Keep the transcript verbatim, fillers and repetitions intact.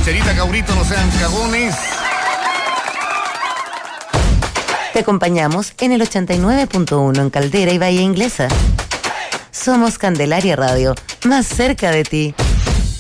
rancherita, cabrito, no sean cagones. Te acompañamos en el ochenta y nueve punto uno en Caldera y Bahía Inglesa. Somos Candelaria Radio, más cerca de ti.